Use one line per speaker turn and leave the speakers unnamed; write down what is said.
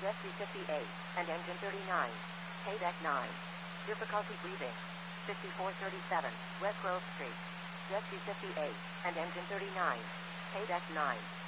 Rescue 58, and engine 39. Paydeck 9. Difficulty breathing. 5437, West Grove Street. Rescue 58, and engine 39. Paydeck 9.